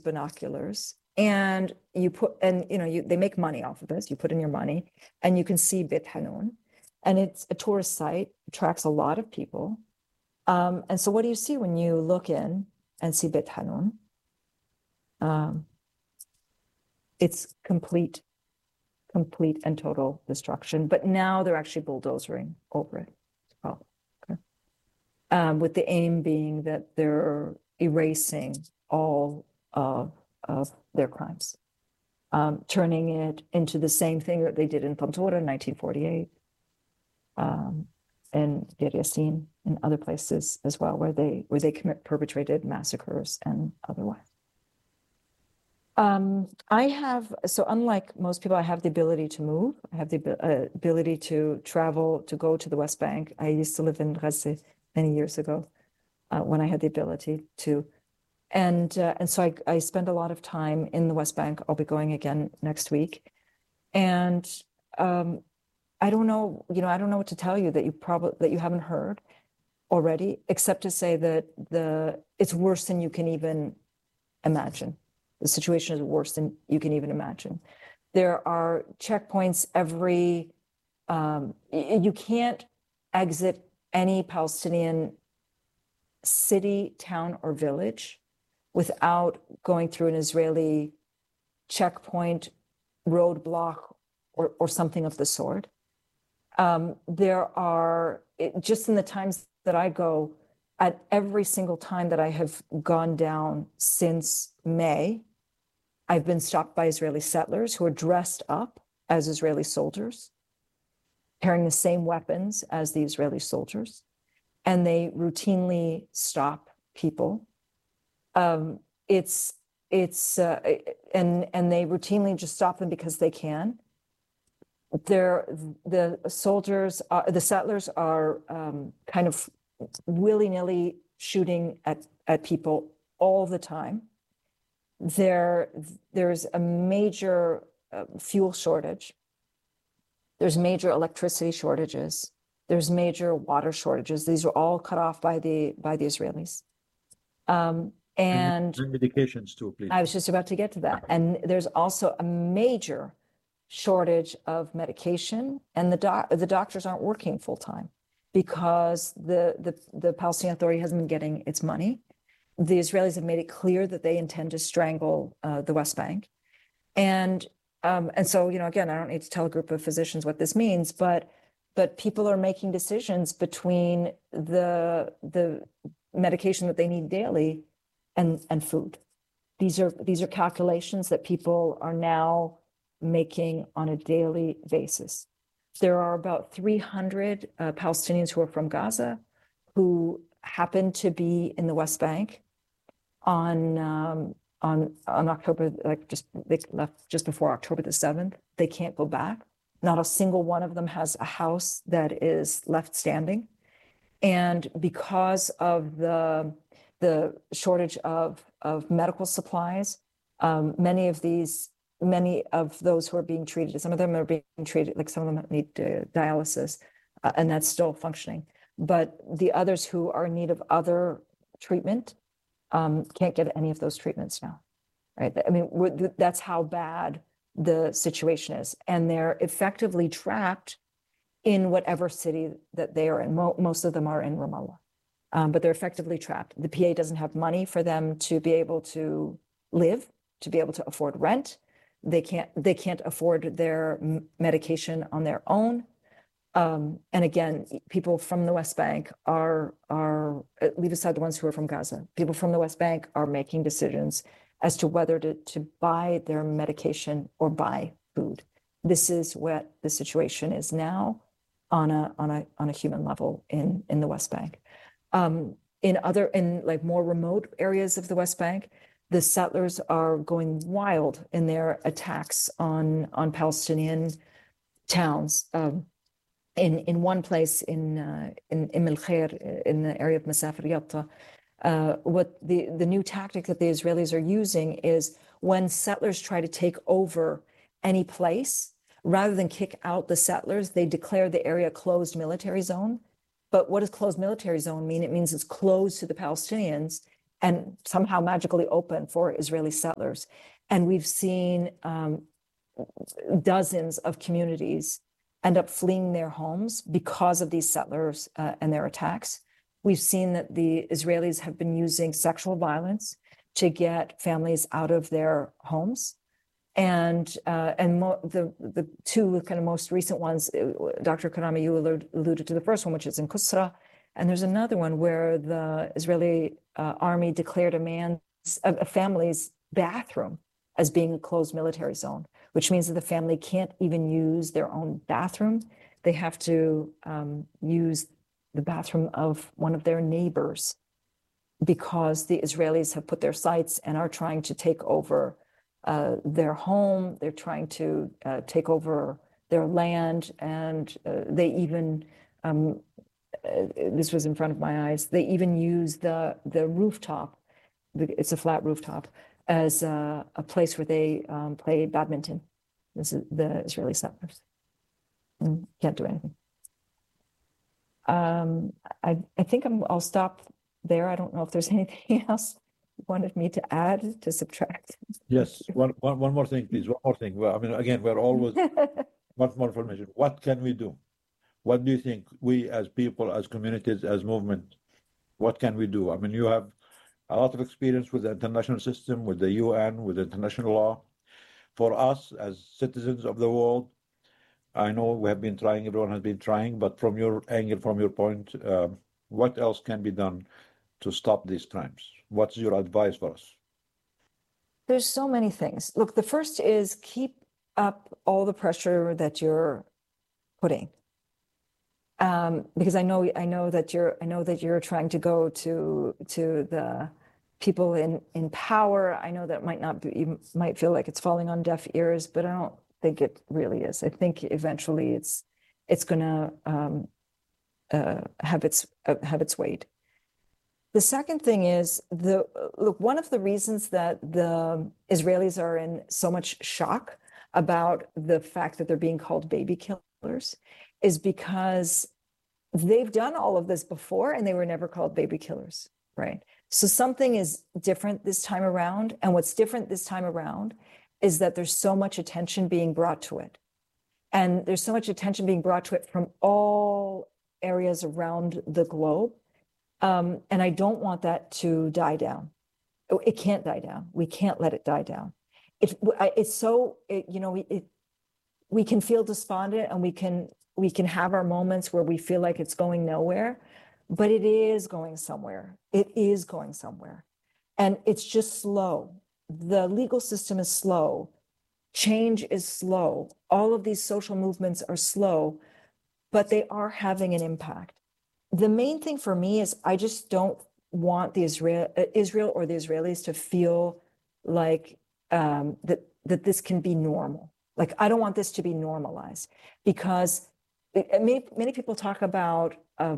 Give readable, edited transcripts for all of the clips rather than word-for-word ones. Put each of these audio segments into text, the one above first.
binoculars and they make money off of this. You put in your money and you can see Beit Hanun, and it's a tourist site, attracts a lot of people. And so what do you see when you look in and see Beit Hanun? It's complete and total destruction. But now they're actually bulldozering over it. Oh, okay. With the aim being that they're erasing all of their crimes, turning it into the same thing that they did in Pantora in 1948, and Deir Yassin and other places as well, where they perpetrated massacres and otherwise. So unlike most people, I have the ability to move. I have the ability to travel, to go to the West Bank. I used to live in Gaza many years ago when I had the ability to. And so I spend a lot of time in the West Bank. I'll be going again next week. And I don't know, I don't know what to tell you that you haven't heard already, except to say that it's worse than you can even imagine. The situation is worse than you can even imagine. There are checkpoints you can't exit any Palestinian city, town, or village without going through an Israeli checkpoint, roadblock, or something of the sort. Just in the times that I go, at every single time that I have gone down since May, I've been stopped by Israeli settlers who are dressed up as Israeli soldiers, carrying the same weapons as the Israeli soldiers, and they routinely stop people. And they routinely just stop them because they can. The settlers are kind of willy-nilly shooting at people all the time. There's a major fuel shortage. There's major electricity shortages. There's major water shortages. These are all cut off by the Israelis. And medications too, please. I was just about to get to that. And there's also a major shortage of medication, and the doctors aren't working full time because the Palestinian Authority hasn't been getting its money. The Israelis have made it clear that they intend to strangle the West Bank, and so again, I don't need to tell a group of physicians what this means, but people are making decisions between the medication that they need daily and food. These are calculations that people are now making on a daily basis. There are about 300 Palestinians who are from Gaza who happen to be in the West Bank on October, they left just before October the 7th. They can't go back. Not a single one of them has a house that is left standing. And because of the shortage of medical supplies, many of those who are being treated, some of them are being treated, like some of them need dialysis, and that's still functioning. But the others who are in need of other treatment can't get any of those treatments now, right? I mean, that's how bad the situation is. And they're effectively trapped in whatever city that they are in. Most of them are in Ramallah, but they're effectively trapped. The PA doesn't have money for them to be able to live, to be able to afford rent. They can't afford their medication on their own. And again, people from the West Bank are leave aside the ones who are from Gaza. People from the West Bank are making decisions as to whether to buy their medication or buy food. This is what the situation is now on a human level in the West Bank. In like more remote areas of the West Bank, the settlers are going wild in their attacks on Palestinian towns. In one place in El Khair, in the area of Masafir Yatta, what the new tactic that the Israelis are using is when settlers try to take over any place, rather than kick out the settlers, they declare the area a closed military zone. But what does closed military zone mean? It means it's closed to the Palestinians, and somehow magically open for Israeli settlers. And we've seen dozens of communities end up fleeing their homes because of these settlers and their attacks. We've seen that the Israelis have been using sexual violence to get families out of their homes. And the two kind of most recent ones, Dr. Karami, you alluded to the first one, which is in Kusra. And there's another one where the Israeli army declared a family's bathroom as being a closed military zone, which means that the family can't even use their own bathroom. They have to use the bathroom of one of their neighbors because the Israelis have put their sights and are trying to take over their home. They're trying to take over their land, and they even this was in front of my eyes. They even use the rooftop. It's a flat rooftop as a place where they play badminton. This is the Israeli settlers. And can't do anything. I think I'll stop there. I don't know if there's anything else you wanted me to add, to subtract. Yes, one more thing, please. One more thing. Well, I mean, again, we're always want more information. What can we do? What do you think we as people, as communities, as movement, what can we do? I mean, you have a lot of experience with the international system, with the UN, with international law. For us as citizens of the world, I know we have been trying, everyone has been trying, but from your angle, from your point, what else can be done to stop these crimes? What's your advice for us? There's so many things. Look, the first is keep up all the pressure that you're putting. Because I know that you're trying to go to the people in power. I know that might not be, you might feel like it's falling on deaf ears, but I don't think it really is. I think eventually it's going to have its weight. The second thing is look, one of the reasons that the Israelis are in so much shock about the fact that they're being called baby killers is because they've done all of this before and they were never called baby killers, right? So something is different this time around. And what's different this time around is that there's so much attention being brought to it. And there's so much attention being brought to it from all areas around the globe. And I don't want that to die down. It can't die down. We can't let it die down. We can feel despondent and we can have our moments where we feel like it's going nowhere, but it is going somewhere. It is going somewhere. And it's just slow. The legal system is slow. Change is slow. All of these social movements are slow, but they are having an impact. The main thing for me is I just don't want the Israel or the Israelis to feel like that this can be normal. Like, I don't want this to be normalized, because many people talk about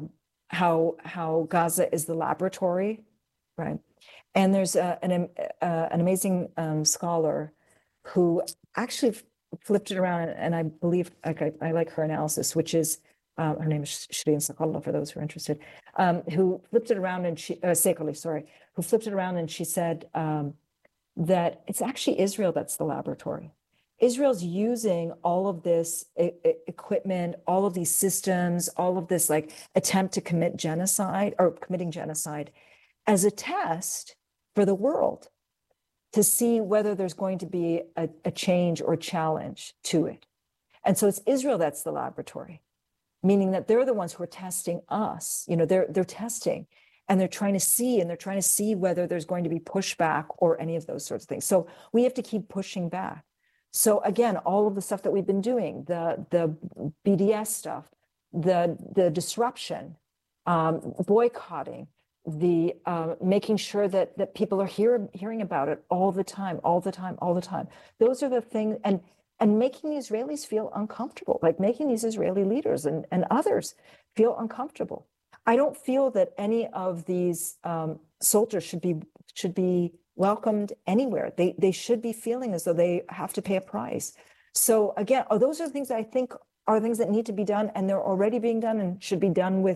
how Gaza is the laboratory, right? And there's an amazing scholar who actually flipped it around, and I believe I like her analysis, which is her name is Shireen Saqalla, for those who are interested, who flipped it around, and who flipped it around, and she said that it's actually Israel that's the laboratory. Israel's using all of this equipment, all of these systems, all of this like attempt to commit genocide or committing genocide as a test for the world to see whether there's going to be a change or challenge to it. And so it's Israel that's the laboratory, meaning that they're the ones who are testing us. You know, they're testing and they're trying to see whether there's going to be pushback or any of those sorts of things. So we have to keep pushing back. So again, all of the stuff that we've been doing, the BDS stuff, the disruption, boycotting, the making sure that people are hearing about it all the time. Those are the things, and making the Israelis feel uncomfortable, like making these Israeli leaders and others feel uncomfortable. I don't feel that any of these soldiers should be welcomed anywhere. They should be feeling as though they have to pay a price. So again, those are the things that I think are things that need to be done, and they're already being done and should be done with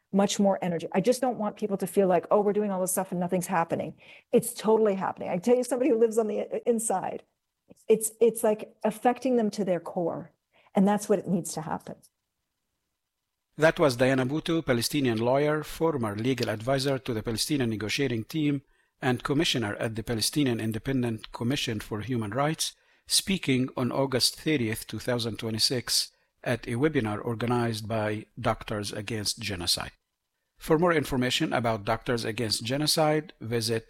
much more energy. I just don't want people to feel like, oh, we're doing all this stuff and nothing's happening. It's totally happening. I tell you, somebody who lives on the inside, it's like affecting them to their core. And that's what it needs to happen. That was Diana Bhutto, Palestinian lawyer, former legal advisor to the Palestinian negotiating team, and commissioner at the Palestinian Independent Commission for Human Rights, speaking on August 30th, 2026, at a webinar organized by Doctors Against Genocide. For more information about Doctors Against Genocide, visit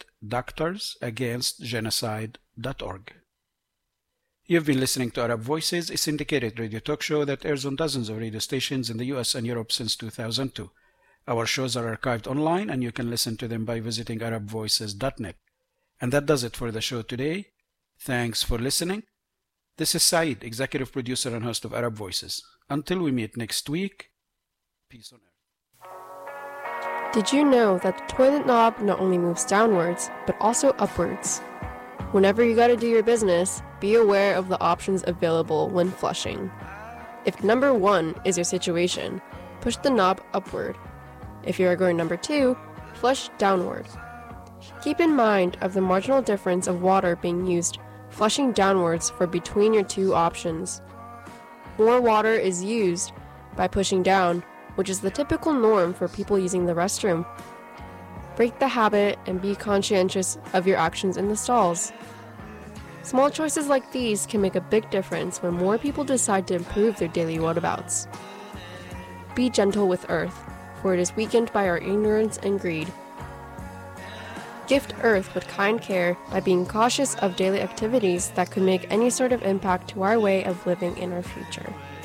doctorsagainstgenocide.org. You've been listening to Arab Voices, a syndicated radio talk show that airs on dozens of radio stations in the US and Europe since 2002. Our shows are archived online, and you can listen to them by visiting arabvoices.net. And that does it for the show today. Thanks for listening. This is Saeed, executive producer and host of Arab Voices. Until we meet next week, peace on earth. Did you know that the toilet knob not only moves downwards, but also upwards? Whenever you gotta do your business, be aware of the options available when flushing. If number 1 is your situation, push the knob upward. If you are going number 2, flush downward. Keep in mind of the marginal difference of water being used flushing downwards for between your two options. More water is used by pushing down, which is the typical norm for people using the restroom. Break the habit and be conscientious of your actions in the stalls. Small choices like these can make a big difference when more people decide to improve their daily whatabouts. Be gentle with Earth, for it is weakened by our ignorance and greed. Gift Earth with kind care by being cautious of daily activities that could make any sort of impact to our way of living in our future.